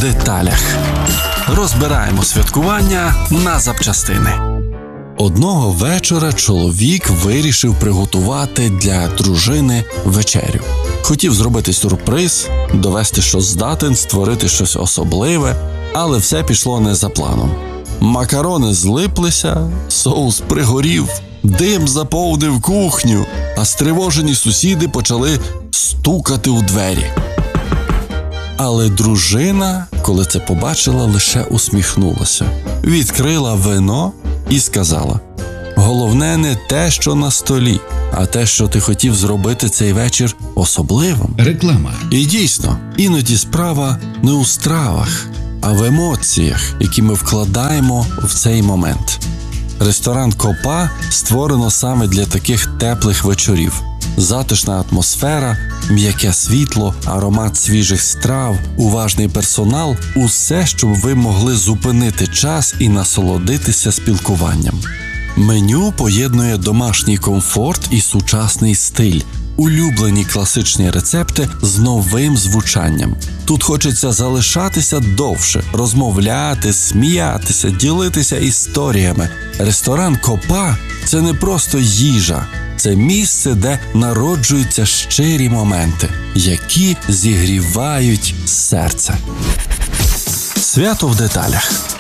деталях. Розбираємо святкування на запчастини. Одного вечора чоловік вирішив приготувати для дружини вечерю. Хотів зробити сюрприз, довести, що здатен, створити щось особливе, але все пішло не за планом. Макарони злиплися, соус пригорів, дим заповнив кухню, а стривожені сусіди почали стукати у двері. Але дружина, коли це побачила, лише усміхнулася, відкрила вино і сказала: «Головне не те, що на столі, а те, що ти хотів зробити цей вечір особливим». Реклама. І дійсно, іноді справа не у стравах, а в емоціях, які ми вкладаємо в цей момент. Ресторан «Копа» створено саме для таких теплих вечорів. Затишна атмосфера, м'яке світло, аромат свіжих страв, уважний персонал – усе, щоб ви могли зупинити час і насолодитися спілкуванням. Меню поєднує домашній комфорт і сучасний стиль, улюблені класичні рецепти з новим звучанням. Тут хочеться залишатися довше, розмовляти, сміятися, ділитися історіями. Ресторан «Копа» – це не просто їжа. Це місце, де народжуються щирі моменти, які зігрівають серце. Свято в деталях.